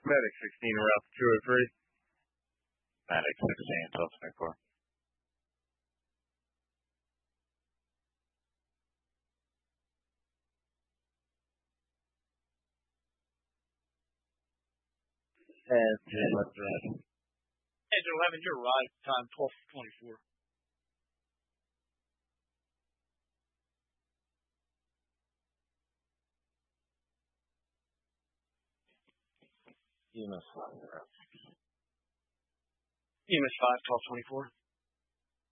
Medic 16, route 203. Medic 16, 1224. And 10 left drive. Engine 11, you're right. Time 12:24. EMS 5, EMS 5, 12:24.